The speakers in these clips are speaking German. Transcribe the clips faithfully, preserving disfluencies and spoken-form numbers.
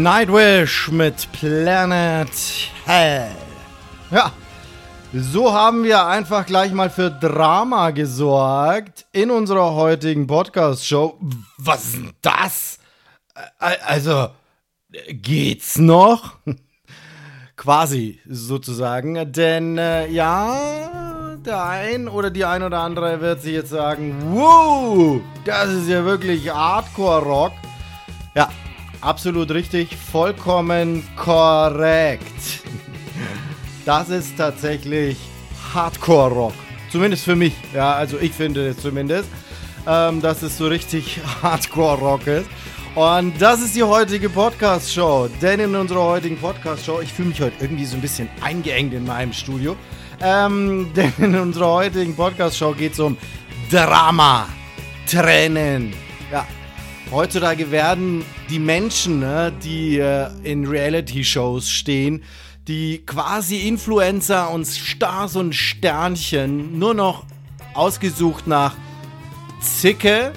Nightwish mit Planet Hell. Ja, so haben wir einfach gleich mal für Drama gesorgt in unserer heutigen Podcast-Show. Was ist denn das? Also, geht's noch? Quasi, sozusagen. Denn, äh, ja, der ein oder die ein oder andere wird sich jetzt sagen, wow, das ist ja wirklich Hardcore-Rock. Ja, absolut richtig, vollkommen korrekt. Das ist tatsächlich Hardcore-Rock. Zumindest für mich. Ja, also ich finde es zumindest, ähm, dass es so richtig Hardcore-Rock ist. Und das ist die heutige Podcast-Show. Denn in unserer heutigen Podcast-Show, ich fühle mich heute irgendwie so ein bisschen eingeengt in meinem Studio. Ähm, denn in unserer heutigen Podcast-Show geht es um Drama, Tränen. Ja, heutzutage werden die Menschen, ne, die äh, in Reality-Shows stehen, die quasi Influencer und Stars und Sternchen, nur noch ausgesucht nach Zicke,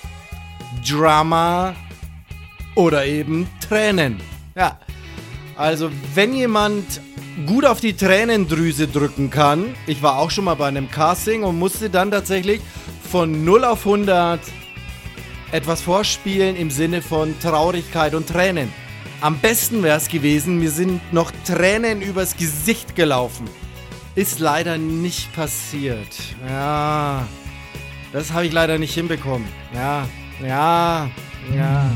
Drama oder eben Tränen. Ja, also wenn jemand gut auf die Tränendrüse drücken kann, ich war auch schon mal bei einem Casting und musste dann tatsächlich von null auf hundert etwas vorspielen im Sinne von Traurigkeit und Tränen. Am besten wäre es gewesen, mir sind noch Tränen übers Gesicht gelaufen. Ist leider nicht passiert. Ja, das habe ich leider nicht hinbekommen. Ja, ja, ja.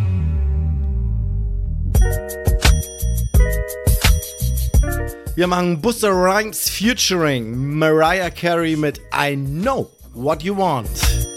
Wir machen Busta Rhymes featuring Mariah Carey mit I Know What You Want.